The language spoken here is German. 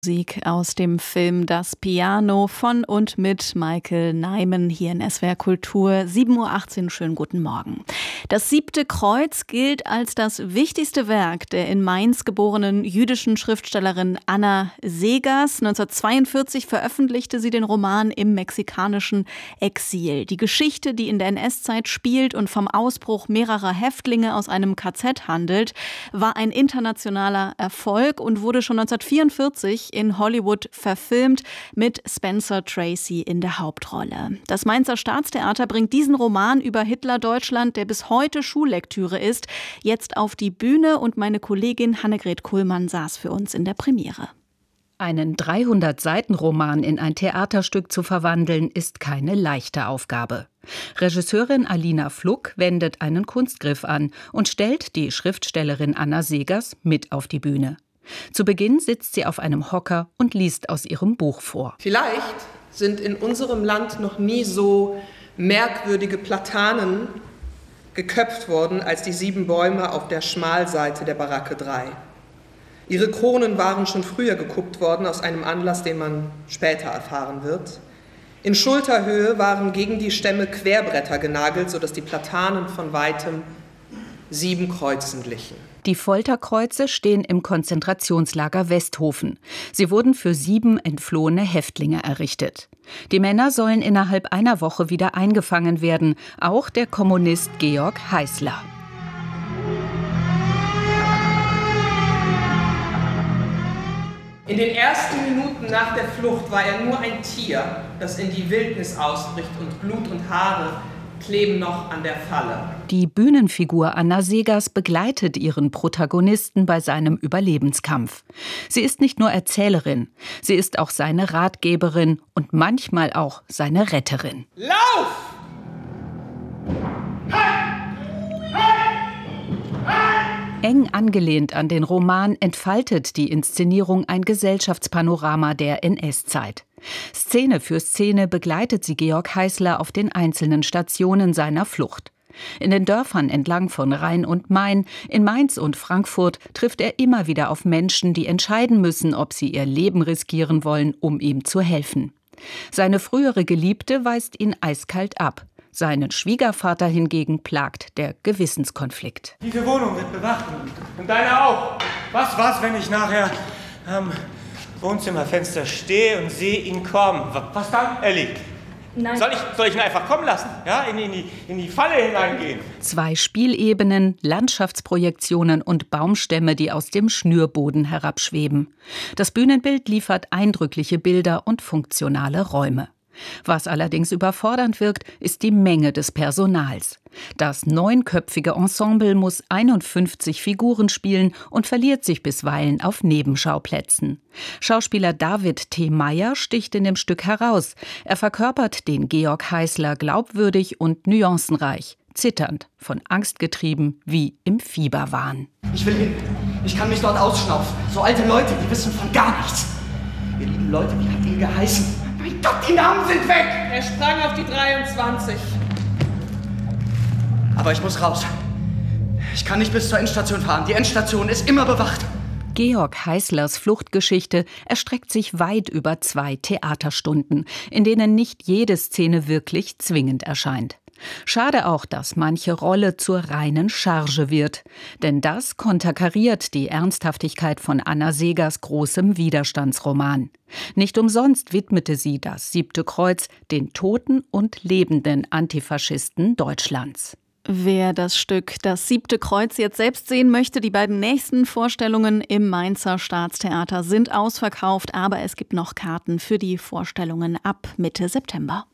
Musik aus dem Film Das Piano von und mit Michael Nyman hier in SWR Kultur. 7:18 Uhr, schönen guten Morgen. Das 7. Kreuz gilt als das wichtigste Werk der in Mainz geborenen jüdischen Schriftstellerin Anna Seghers. 1942 veröffentlichte sie den Roman im mexikanischen Exil. Die Geschichte, die in der NS-Zeit spielt und vom Ausbruch mehrerer Häftlinge aus einem KZ handelt, war ein internationaler Erfolg und wurde schon 1944 in Hollywood verfilmt mit Spencer Tracy in der Hauptrolle. Das Mainzer Staatstheater bringt diesen Roman über Hitler-Deutschland, der bis heute Schullektüre ist, jetzt auf die Bühne und meine Kollegin Hannegret Kuhlmann saß für uns in der Premiere. Einen 300-Seiten-Roman in ein Theaterstück zu verwandeln, ist keine leichte Aufgabe. Regisseurin Alina Fluck wendet einen Kunstgriff an und stellt die Schriftstellerin Anna Seghers mit auf die Bühne. Zu Beginn sitzt sie auf einem Hocker und liest aus ihrem Buch vor. Vielleicht sind in unserem Land noch nie so merkwürdige Platanen geköpft worden als die 7 Bäume auf der Schmalseite der Baracke 3. Ihre Kronen waren schon früher gekuppt worden, aus einem Anlass, den man später erfahren wird. In Schulterhöhe waren gegen die Stämme Querbretter genagelt, sodass die Platanen von weitem 7 Kreuzen glichen. Die Folterkreuze stehen im Konzentrationslager Westhofen. Sie wurden für 7 entflohene Häftlinge errichtet. Die Männer sollen innerhalb einer Woche wieder eingefangen werden, auch der Kommunist Georg Heißler. In den ersten Minuten nach der Flucht war er nur ein Tier, das in die Wildnis ausbricht, und Blut und Haare kleben noch an der Falle. Die Bühnenfigur Anna Seghers begleitet ihren Protagonisten bei seinem Überlebenskampf. Sie ist nicht nur Erzählerin, sie ist auch seine Ratgeberin und manchmal auch seine Retterin. Lauf! Eng angelehnt an den Roman entfaltet die Inszenierung ein Gesellschaftspanorama der NS-Zeit. Szene für Szene begleitet sie Georg Heißler auf den einzelnen Stationen seiner Flucht. In den Dörfern entlang von Rhein und Main, in Mainz und Frankfurt trifft er immer wieder auf Menschen, die entscheiden müssen, ob sie ihr Leben riskieren wollen, um ihm zu helfen. Seine frühere Geliebte weist ihn eiskalt ab. Seinen Schwiegervater hingegen plagt der Gewissenskonflikt. Diese Wohnung wird bewacht und deine auch. Was, wenn ich nachher am Wohnzimmerfenster stehe und sehe ihn kommen? Was dann, Elli? Nein. Soll ich ihn einfach kommen lassen? Ja, in die Falle hineingehen? 2 Spielebenen, Landschaftsprojektionen und Baumstämme, die aus dem Schnürboden herabschweben. Das Bühnenbild liefert eindrückliche Bilder und funktionale Räume. Was allerdings überfordernd wirkt, ist die Menge des Personals. Das 9-köpfige Ensemble muss 51 Figuren spielen und verliert sich bisweilen auf Nebenschauplätzen. Schauspieler David T. Meyer sticht in dem Stück heraus. Er verkörpert den Georg Heißler glaubwürdig und nuancenreich, zitternd, von Angst getrieben wie im Fieberwahn. Ich will hin. Ich kann mich dort ausschnaufen. So alte Leute, die wissen von gar nichts. Ihr lieben Leute, wie hat ihn geheißen? Mein Gott, die Namen sind weg! Er sprang auf die 23. Aber ich muss raus. Ich kann nicht bis zur Endstation fahren. Die Endstation ist immer bewacht. Georg Heißlers Fluchtgeschichte erstreckt sich weit über 2 Theaterstunden, in denen nicht jede Szene wirklich zwingend erscheint. Schade auch, dass manche Rolle zur reinen Charge wird. Denn das konterkariert die Ernsthaftigkeit von Anna Seghers großem Widerstandsroman. Nicht umsonst widmete sie das 7. Kreuz den toten und lebenden Antifaschisten Deutschlands. Wer das Stück Das 7. Kreuz jetzt selbst sehen möchte, die beiden nächsten Vorstellungen im Mainzer Staatstheater sind ausverkauft, aber es gibt noch Karten für die Vorstellungen ab Mitte September.